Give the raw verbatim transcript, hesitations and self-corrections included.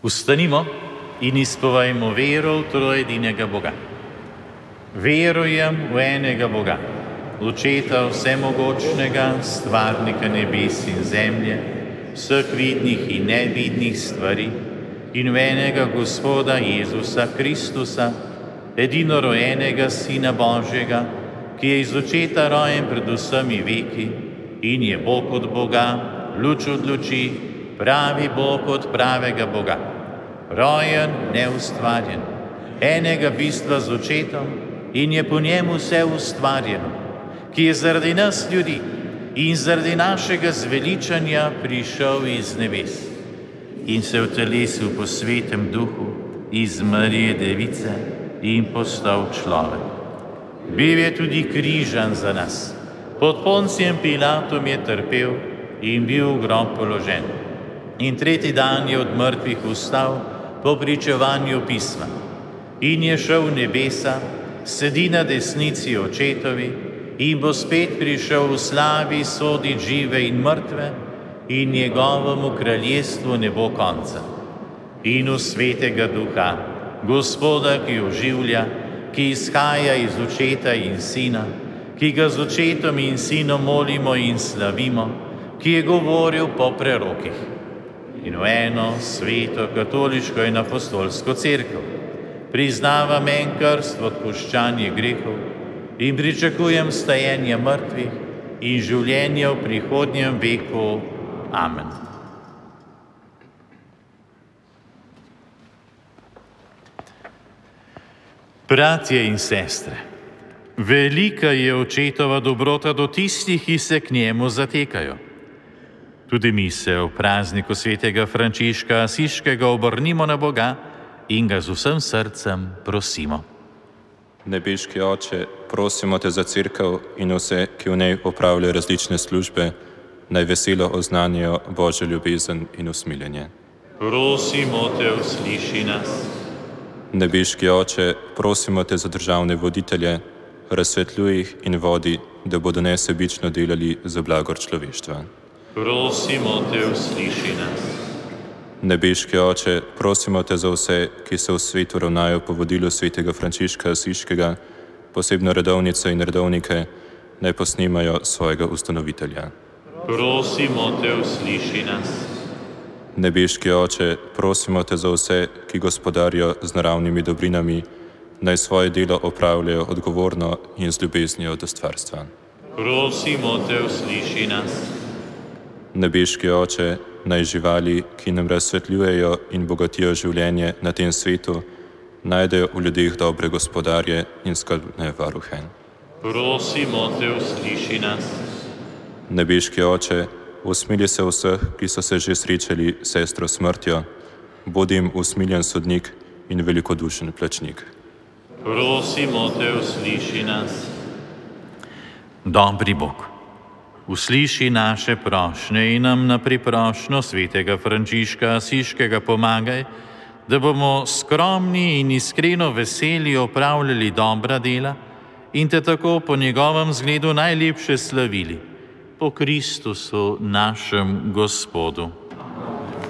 Vstanimo in izpovejmo vero v trojedinega Boga. Verujem v enega Boga, Očeta vsemogočnega, stvarnika nebes in zemlje, vseh vidnih in nevidnih stvari, in v enega Gospoda Jezusa Kristusa, edinorojenega Sina Božjega, ki je iz Očeta rojen pred vsemi veki in je Bog od Boga, luč od luči, pravi Bog od pravega Boga, rojen, neustvarjen, enega bistva z Očetom in je po njemu vse ustvarjeno, ki je zaradi nas ljudi in zaradi našega zveličanja prišel iz nebes in se utelesil po svetem duhu iz Marije Device in postal človek. Bil je tudi križan za nas. Pod Poncijem Pilatom je trpel in bil v grob položen. In tretji dan je od mrtvih vstal po pričevanju pisma in je šel v nebesa, sedi na desnici Očetovi in bo spet prišel v slavi soditi žive in mrtve in njegovemu kraljestvu ne bo konca. In v svetega duha, Gospoda, ki oživlja, ki izhaja iz Očeta in Sina, ki ga z Očetom in Sinom molimo in slavimo, ki je govoril po prerokih. In v eno sveto, katoliško in apostolsko cerkev priznavam en krst v odpuščanje grehov in pričakujem stajenje mrtvih in življenje v prihodnjem veku. Amen. Bratje in sestre, velika je Očetova dobrota do tistih, ki se k njemu zatekajo. Tudi mi se v prazniku svetega Frančiška Asiškega obrnimo na Boga in ga z vsem srcem prosimo. Nebeški Oče, prosimo te za cerkev in vse, ki v njej opravljajo različne službe, naj veselo oznanijo Božjo ljubezen in usmiljenje. Prosimo te, usliši nas. Nebeški Oče, prosimo te za državne voditelje, razsvetljuj jih in vodi, da bodo nesebično delali za blagor človeštva. Prosimo te, usliši nas. Nebeški Oče, prosimo te za vse, ki se v svetu ravnajo po vodilu svetega Frančiška Asiškega, posebno redovnice in redovnike, naj posnimajo svojega ustanovitelja. Prosimo te, usliši nas. Nebeški Oče, prosimo te za vse, ki gospodarijo z naravnimi dobrinami, naj svoje delo opravljajo odgovorno in z ljubeznijo do stvarstva. Prosimo te, usliši nas. Nebeški Oče, naj živali, ki nam razsvetljujejo in bogatijo življenje na tem svetu, najdejo v ljudeh dobre gospodarje in skrbne varuhe. Prosimo te, usliši nas. Nebeški Oče, usmili se vseh, ki so se že srečali s sestro smrtjo, bodi jim usmiljen sodnik in velikodušen plačnik. Prosimo te, usliši nas. Dobri Bog, usliši naše prošnje in nam na priprošnjo svetega Frančiška Asiškega pomagaj, da bomo skromni in iskreno veseli opravljali dobra dela in te tako po njegovem zgledu najlepše slavili, po Kristusu našem Gospodu.